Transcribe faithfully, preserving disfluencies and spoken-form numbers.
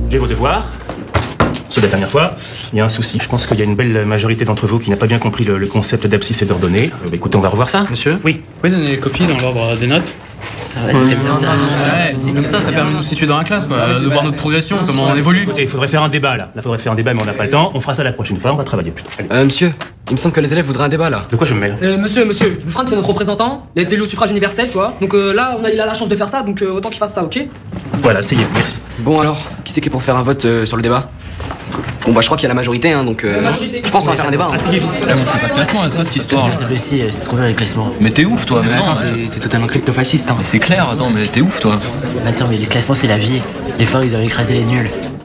J'ai vos devoirs. Ceux de la dernière fois. Il y a un souci. Je pense qu'il y a une belle majorité d'entre vous qui n'a pas bien compris le, le concept d'abscisse et d'ordonnée. Euh, bah, écoutez, on va revoir ça. Monsieur ? Oui. Vous pouvez donner les copies dans l'ordre des notes ? Ah ouais, c'est bien ça. Ouais, comme ça, ça permet de nous situer dans la classe, quoi, de voir notre progression, comment on évolue. Écoutez, il faudrait faire un débat là. Là, il faudrait faire un débat, mais on n'a pas le temps. On fera ça la prochaine fois. On va travailler plutôt. Allez. Euh, monsieur, il me semble que les élèves voudraient un débat là. De quoi je me mêle ? Euh, monsieur, monsieur, Franck c'est notre représentant, il a été élu au suffrage universel, tu vois. Donc euh, là, on a, il a la chance de faire ça, donc euh, autant qu'il fasse ça, ok ? Voilà, c'est merci. Bon alors, qui c'est qui est pour faire un vote euh, sur le débat? Bon bah je crois qu'il y a la majorité hein, donc euh, majorité. je pense qu'on va faire un débat. Hein. Asseyez-vous. Ah, on fait pas de classement, c'est quoi cette histoire là? C'est précis, c'est trop bien les classements. Mais t'es ouf toi, mais Mais non, attends, ouais. t'es- t'es totalement crypto-fasciste hein. C'est clair, attends, mais t'es ouf toi. Attends, mais les classements c'est la vie. Les forts ils doivent écraser les nuls.